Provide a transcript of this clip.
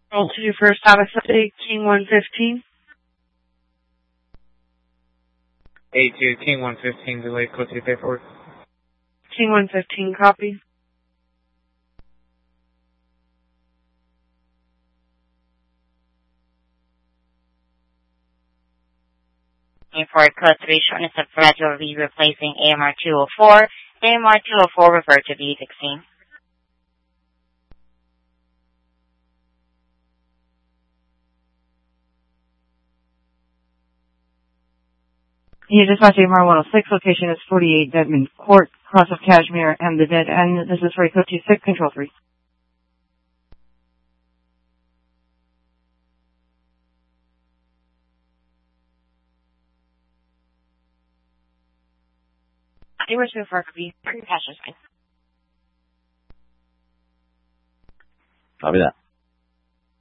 Roll to do first status update, King 115. A2, King 115, delayed code 2 paperwork. King 115, copy. For code 3, shortness of threat, you'll be replacing AMR 204. AMR 204 revert to B16. You dispatch AMR 106, location is 48 Deadman Court, Cross of Kashmir, and the dead end. This is for code 26, control 3. AMR 204 could be pre-passion sign. Copy that.